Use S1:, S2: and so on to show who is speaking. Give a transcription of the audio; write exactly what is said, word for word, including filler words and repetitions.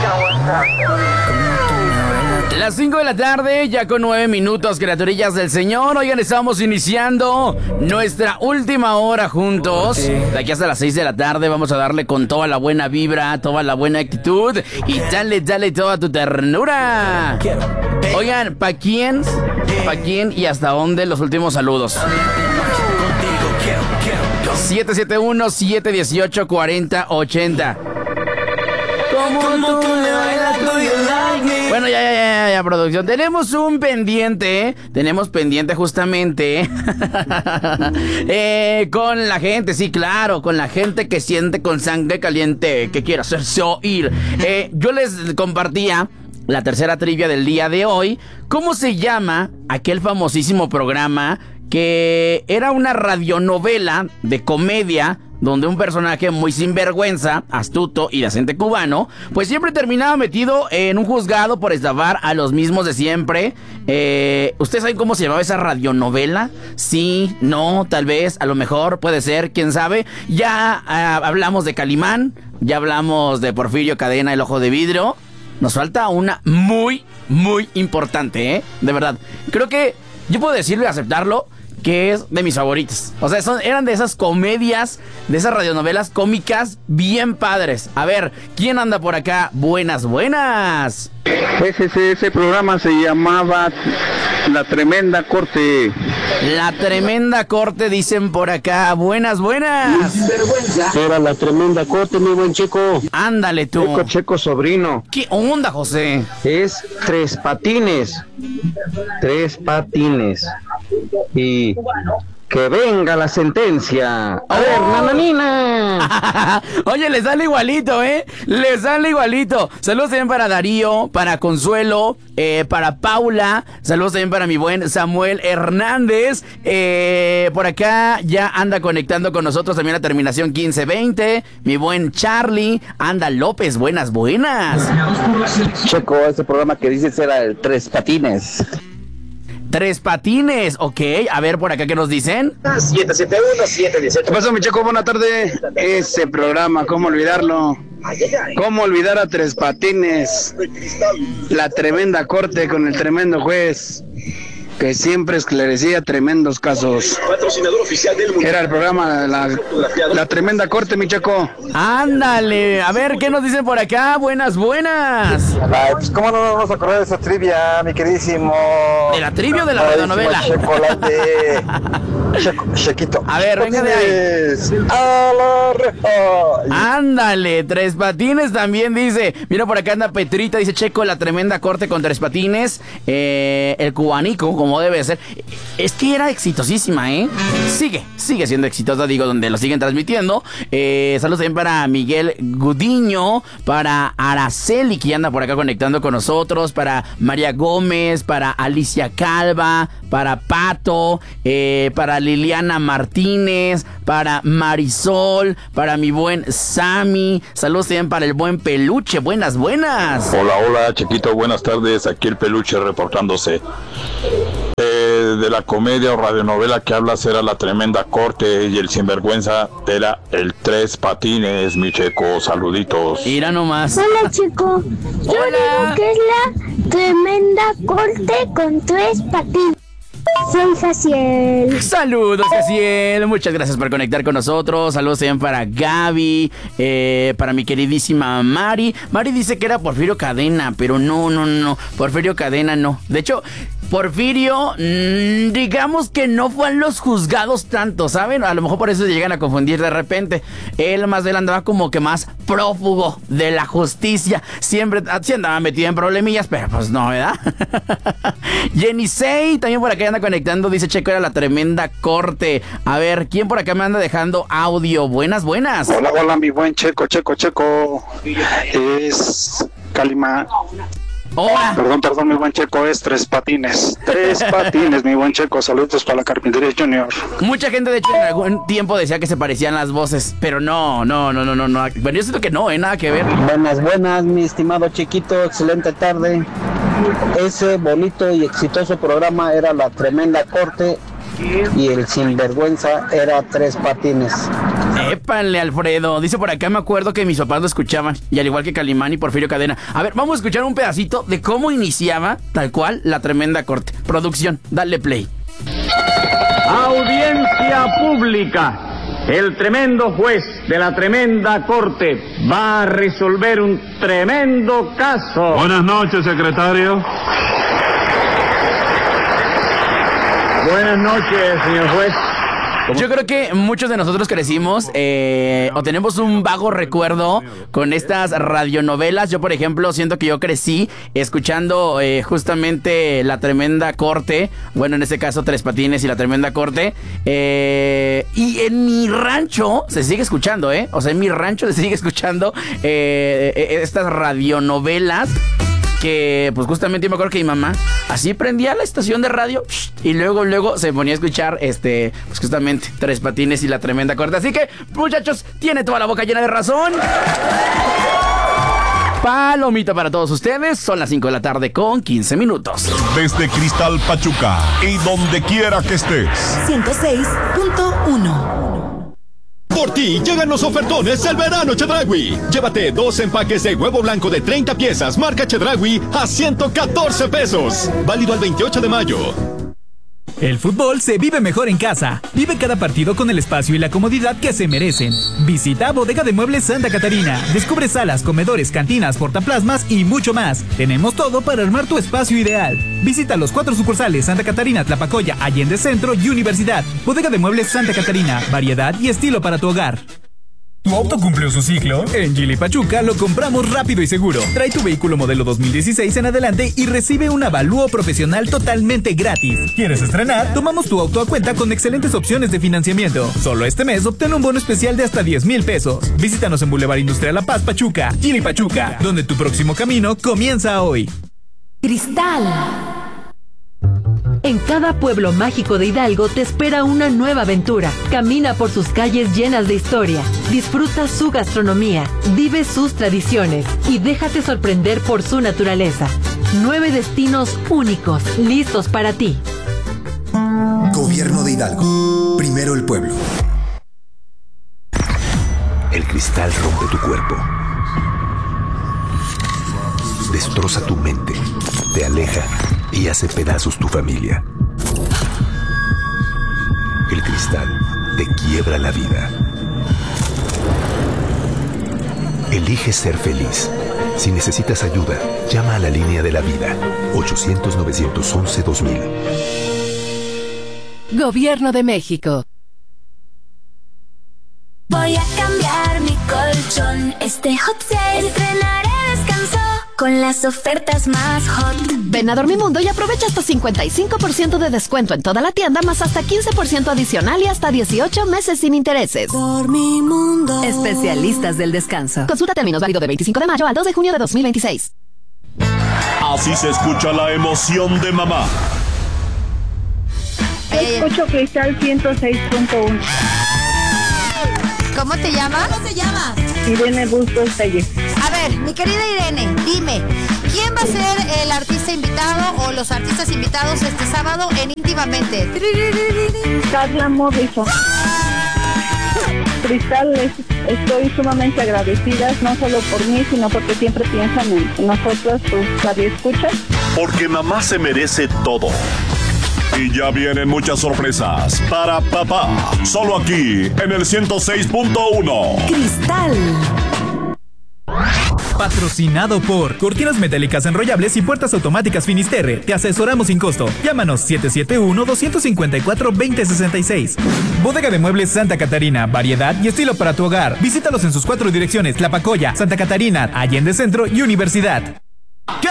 S1: Las cinco de la tarde, ya con nueve minutos, criaturillas del Señor. Oigan, estamos iniciando nuestra última hora juntos. De aquí hasta las seis de la tarde vamos a darle con toda la buena vibra, toda la buena actitud. Y dale, dale toda tu ternura. Oigan, ¿pa' quién? ¿Pa' quién y hasta dónde los últimos saludos? siete siete uno, siete uno ocho, cuatro cero ocho cero. ¿Cómo tú me bailas, do you like me? Bueno, ya, ya, ya, ya, producción. Tenemos un pendiente, ¿eh? Tenemos pendiente justamente eh, con la gente, sí, claro, con la gente que siente con sangre caliente, que quiere hacerse oír. Eh, yo les compartía la tercera trivia del día de hoy. ¿Cómo se llama aquel famosísimo programa que era una radionovela de comedia donde un personaje muy sinvergüenza, astuto y decente cubano, pues siempre terminaba metido en un juzgado por estafar a los mismos de siempre? Eh, ¿Ustedes saben cómo se llamaba esa radionovela? Sí, no, tal vez, a lo mejor, puede ser, quién sabe. Ya uh, hablamos de Calimán, ya hablamos de Porfirio Cadena, El Ojo de Vidrio. Nos falta una muy, muy importante, ¿eh? De verdad. Creo que yo puedo decirlo y aceptarlo, que es de mis favoritas. O sea, son, eran de esas comedias, de esas radionovelas cómicas bien padres. A ver, ¿quién anda por acá? Buenas, buenas.
S2: Ese, ese, ese programa se llamaba La Tremenda Corte.
S1: La Tremenda Corte, dicen por acá. Buenas, buenas.
S2: Era La Tremenda Corte, mi buen Checo.
S1: Ándale tú.
S2: Checo, Checo, sobrino.
S1: ¿Qué onda, José?
S2: Es Tres Patines. Tres Patines. Y que venga la sentencia. A ver,
S1: oh.
S2: nananina.
S1: Oye, le sale igualito, ¿eh? Le sale igualito. Saludos también para Darío, para Consuelo, eh, para Paula. Saludos también para mi buen Samuel Hernández. Eh, por acá ya anda conectando con nosotros también la terminación quince veinte. Mi buen Charlie. Anda López, buenas, buenas.
S2: Checo, ese programa que dices era el Tres Patines.
S1: Tres Patines, ok. A ver, por acá, ¿qué nos dicen?
S2: siete siete uno, siete uno ocho. ¿Qué pasó, mi Checo? Buena tarde. Ese programa, ¿cómo olvidarlo? ¿Cómo olvidar a Tres Patines? La Tremenda Corte con el tremendo juez, que siempre esclarecía tremendos casos. Era el programa La, la Tremenda Corte, mi Checo.
S1: Ándale, a ver, ¿qué nos dicen por acá? Buenas, buenas.
S2: Ay, pues cómo no nos vamos a acordar de esa trivia, mi queridísimo.
S1: ¿De la trivia o de la radionovela?
S2: Chocolate. Checo, Chequito.
S1: A ver, venga de ahí.
S2: A la reja.
S1: Ándale, Tres Patines también dice. Mira, por acá anda Petrita, dice Checo, La Tremenda Corte con Tres Patines. Eh, el cubanico, como debe ser. Es que era exitosísima, ¿eh? Sigue, sigue siendo exitosa, digo, donde lo siguen transmitiendo. Eh, saludos también para Miguel Gudiño, para Araceli, que anda por acá conectando con nosotros, para María Gómez, para Alicia Calva, para Pato, eh, para Liliana Martínez, para Marisol, para mi buen Sammy. Saludos también para el buen Peluche. Buenas, buenas.
S3: Hola, hola, Chiquito, buenas tardes. Aquí el Peluche reportándose. Eh, de la comedia o radionovela que hablas era La Tremenda Corte y el sinvergüenza era el Tres Patines, mi Checo. Saluditos.
S1: Mira nomás.
S4: Hola, Checo. Yo
S1: Hola.
S4: digo que es La Tremenda Corte con Tres Patines. Soy Jaciel.
S1: Saludos, Jaciel. Muchas gracias por conectar con nosotros. Saludos también para Gaby, eh, para mi queridísima Mari. Mari dice que era Porfirio Cadena, pero no, no, no. Porfirio Cadena no. De hecho, Porfirio, mmm, digamos que no fue a los juzgados tanto, ¿saben? A lo mejor por eso se llegan a confundir de repente. Él más bien andaba como que más prófugo de la justicia. Siempre sí andaba metido en problemillas, pero pues no, ¿verdad? Jenny Say, también por acá anda conectando, dice Checo, era La Tremenda Corte. A ver, ¿quién por acá me anda dejando audio? Buenas, buenas.
S2: Hola, hola, mi buen Checo, Checo, Checo. Es Calimán.
S1: Hola.
S2: Perdón, perdón, mi buen Checo, es Tres Patines. Tres Patines, mi buen Checo. Saludos para la Carpintería Junior.
S1: Mucha gente, de hecho, en algún tiempo decía que se parecían las voces, pero no, no, no, no, no, no. Bueno, yo siento que no, ¿eh? Nada que ver.
S5: Buenas, buenas, mi estimado Chiquito. Excelente tarde. Ese bonito y exitoso programa era La Tremenda Corte y el sinvergüenza era Tres Patines.
S1: Épale, Alfredo. Dice por acá, me acuerdo que mis papás lo escuchaban. Y al igual que Calimán y Porfirio Cadena. A ver, vamos a escuchar un pedacito de cómo iniciaba, tal cual, la Tremenda Corte. Producción, dale play.
S6: Audiencia pública. El tremendo juez de la Tremenda Corte va a resolver un tremendo caso.
S7: Buenas noches, secretario.
S6: Buenas noches, señor juez.
S1: Yo creo que muchos de nosotros crecimos eh, o tenemos un vago recuerdo con estas radionovelas. Yo, por ejemplo, siento que yo crecí escuchando eh, justamente La Tremenda Corte. Bueno, en este caso, Tres Patines y La Tremenda Corte. Eh, y en mi rancho se sigue escuchando, ¿eh? O sea, en mi rancho se sigue escuchando eh, estas radionovelas. Que pues justamente yo me acuerdo que mi mamá así prendía la estación de radio y luego luego se ponía a escuchar este pues justamente Tres Patines y La Tremenda Corte. Así que, muchachos, tiene toda la boca llena de razón. Palomita para todos ustedes. Son las cinco de la tarde con quince minutos.
S8: Desde Cristal Pachuca y donde quiera que estés.
S9: ciento seis punto uno.
S10: Por ti llegan los ofertones del verano Chedraui. Llévate dos empaques de huevo blanco de treinta piezas marca Chedraui a ciento catorce pesos. Válido al veintiocho de mayo.
S11: El fútbol se vive mejor en casa. Vive cada partido con el espacio y la comodidad que se merecen. Visita Bodega de Muebles Santa Catarina. Descubre salas, comedores, cantinas, portaplasmas y mucho más. Tenemos todo para armar tu espacio ideal. Visita los cuatro sucursales Santa Catarina, Tlapacoya, Allende Centro y Universidad. Bodega de Muebles Santa Catarina. Variedad y estilo para tu hogar. ¿Tu auto cumplió su ciclo? En Geely Pachuca lo compramos rápido y seguro. Trae tu vehículo modelo dos mil dieciséis en adelante y recibe un avalúo profesional totalmente gratis. ¿Quieres estrenar? Tomamos tu auto a cuenta con excelentes opciones de financiamiento. Solo este mes obtén un bono especial de hasta diez mil pesos. Visítanos en Boulevard Industrial La Paz, Pachuca. Geely Pachuca, donde tu próximo camino comienza hoy.
S9: Cristal. En cada pueblo mágico de Hidalgo te espera una nueva aventura. Camina por sus calles llenas de historia, disfruta su gastronomía, vive sus tradiciones y déjate sorprender por su naturaleza. Nueve destinos únicos, listos para ti.
S12: Gobierno de Hidalgo. Primero el pueblo.
S13: El cristal rompe tu cuerpo. Destroza tu mente, te aleja y hace pedazos tu familia. El cristal te quiebra la vida. Elige ser feliz. Si necesitas ayuda, llama a la línea de la vida. ochocientos, novecientos once, dos mil.
S9: Gobierno de México.
S4: Voy a cambiar mi colchón. Este hot sale estrenaré descanso con las ofertas más hot.
S9: Ven a Dormimundo y aprovecha hasta cincuenta y cinco por ciento de descuento en toda la tienda, más hasta quince por ciento adicional y hasta dieciocho meses sin intereses.
S4: Dormimundo.
S9: Especialistas del descanso. Consulta términos, válido de veinticinco de mayo al dos de junio de dos mil veintiséis.
S8: Así se escucha la emoción de mamá.
S14: Escucho Cristal ciento seis punto uno.
S15: ¿Cómo te llamas? ¿Cómo te llamas?
S14: Irene Bustos Telles.
S15: A ver, mi querida Irene, dime, ¿quién va a ser el artista invitado o los artistas invitados este sábado en Íntimamente?
S14: Carla Morrison. Cristal, es, estoy sumamente agradecida, no solo por mí, sino porque siempre piensan en, en nosotros, tus radioescuchas.
S8: Porque mamá se merece todo. Y ya vienen muchas sorpresas para papá. Solo aquí, en el ciento seis punto uno.
S9: Cristal.
S11: Patrocinado por Cortinas Metálicas Enrollables y Puertas Automáticas Finisterre. Te asesoramos sin costo. Llámanos siete siete uno, dos cinco cuatro, dos cero seis seis. Bodega de Muebles Santa Catarina. Variedad y estilo para tu hogar. Visítalos en sus cuatro direcciones: Tlapacoya, Santa Catarina, Allende Centro y Universidad.
S1: ¿Qué